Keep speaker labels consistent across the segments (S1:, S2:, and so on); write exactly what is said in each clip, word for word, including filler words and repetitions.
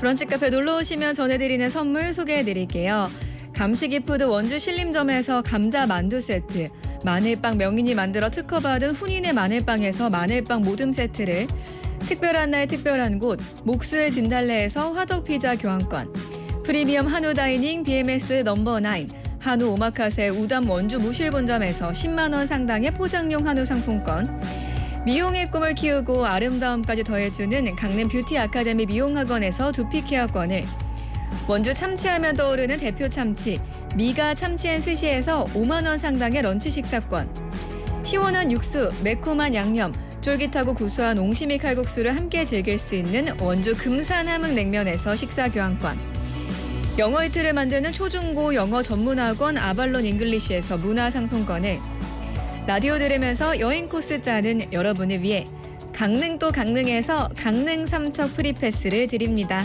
S1: 브런치 카페 놀러 오시면 전해드리는 선물 소개해드릴게요. 감식이푸드 원주 신림점에서 감자 만두 세트, 마늘빵 명인이 만들어 특허받은 훈인의 마늘빵에서 마늘빵 모듬 세트를, 특별한 날 특별한 곳 목수의 진달래에서 화덕피자 교환권, 프리미엄 한우 다이닝 비엠에스 넘버나인, 한우 오마카세 우담 원주 무실본점에서 십만 원 상당의 포장용 한우 상품권, 미용의 꿈을 키우고 아름다움까지 더해주는 강릉 뷰티 아카데미 미용학원에서 두피 케어권을, 원주 참치하면 떠오르는 대표 참치 미가 참치앤스시에서 오만 원 상당의 런치 식사권, 시원한 육수, 매콤한 양념, 쫄깃하고 구수한 옹심이 칼국수를 함께 즐길 수 있는 원주 금산 함흥냉면에서 식사 교환권, 영어 이틀을 만드는 초중고 영어 전문학원 아발론 잉글리시에서 문화상품권을, 라디오 들으면서 여행 코스 짜는 여러분을 위해 강릉도 강릉에서 강릉 삼척 프리패스를 드립니다.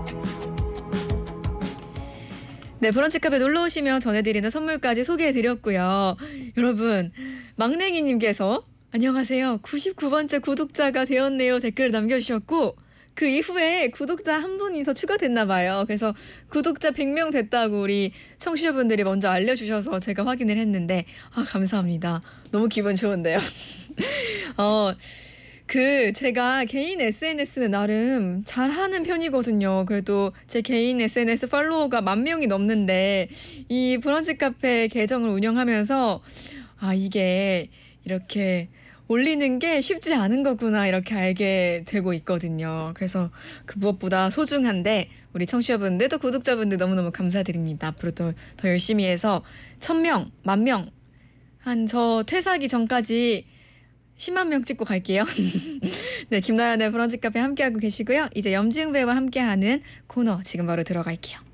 S1: 네, 브런치 카페 놀러 오시면 전해드리는 선물까지 소개해드렸고요. 여러분, 막냉이님께서 안녕하세요. 구십구 번째 구독자가 되었네요. 댓글을 남겨주셨고, 그 이후에 구독자 한 분이 더 추가됐나 봐요. 그래서 구독자 백 명 됐다고 우리 청취자분들이 먼저 알려주셔서 제가 확인을 했는데, 아, 감사합니다. 너무 기분 좋은데요. 어, 그 제가 개인 에스엔에스는 나름 잘하는 편이거든요. 그래도 제 개인 에스엔에스 팔로워가 만 명이 넘는데 이 브런치 카페 계정을 운영하면서 아, 이게 이렇게 올리는 게 쉽지 않은 거구나 이렇게 알게 되고 있거든요. 그래서 그 무엇보다 소중한데 우리 청취자분들 또 구독자분들 너무너무 감사드립니다. 앞으로도 더 열심히 해서 천 명, 만 명, 한 저 퇴사하기 전까지 십만 명 찍고 갈게요. 네, 김나연의 브런치 카페 함께하고 계시고요. 이제 염지은 배우와 함께하는 코너 지금 바로 들어갈게요.